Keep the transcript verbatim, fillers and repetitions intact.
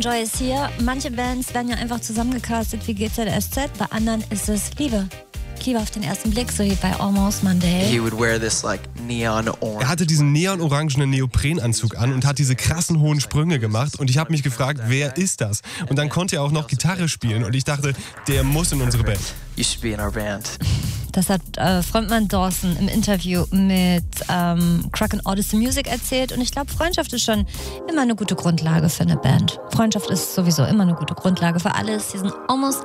Enjoy ist hier. Manche Bands werden ja einfach zusammengecastet wie G Z S Z, bei anderen ist es Liebe. Liebe auf den ersten Blick, so wie bei Almost Monday. He would wear this like neon orange. Er hatte diesen neonorangenen Neoprenanzug an und hat diese krassen hohen Sprünge gemacht und ich habe mich gefragt, wer ist das? Und dann konnte er auch noch Gitarre spielen und ich dachte, der muss in unsere Band. You should be in our band. Das hat äh, Frontmann Dawson im Interview mit ähm, Kraken Odyssey Music erzählt und ich glaube, Freundschaft ist schon immer eine gute Grundlage für eine Band. Freundschaft ist sowieso immer eine gute Grundlage für alles. Hier sind Almost